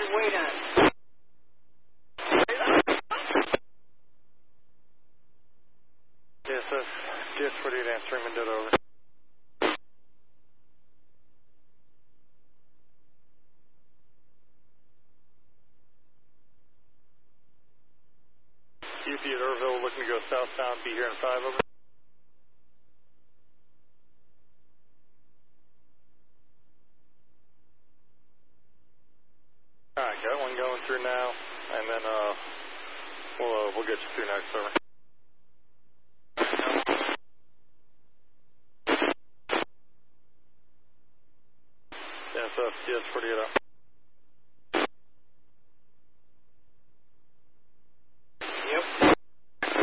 wait on. Yes, DS48 answering, and dead over. UP at Irville looking to go southbound, be here in 5 over. Alright, got one going through now, and then we'll get you through next, over. Yes, DS48 up.